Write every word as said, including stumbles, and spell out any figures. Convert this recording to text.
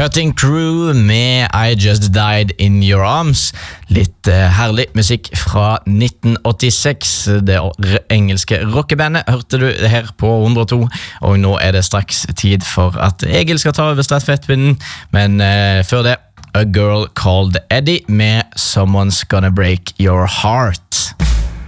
Cutting Crew med I Just Died in Your Arms. Litt uh, herlig musikk fra nitten åttiseks. Det engelske rockebandet hørte du her på hundre og to, og nå er det straks tid for at Egil skal ta over stafettpinnen. Men uh, før det, A Girl Called Eddie med Someone's Gonna Break Your Heart.